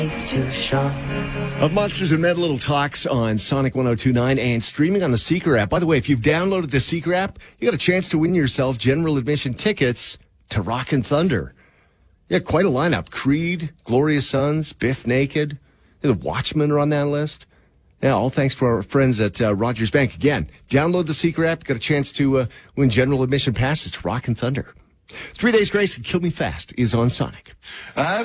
Of Monsters and Mad Little Talks on Sonic 102.9 and streaming on the Seeker app. By the way, if you've downloaded the Seeker app, you got a chance to win yourself general admission tickets to Rockin' Thunder. Yeah, quite a lineup. Creed, Glorious Sons, Biff Naked. The Watchmen are on that list. Yeah, all thanks to our friends at Rogers Bank. Again, download the Seeker app. Got a chance to win general admission passes to Rockin' Thunder. 3 Days Grace and Kill Me Fast is on Sonic.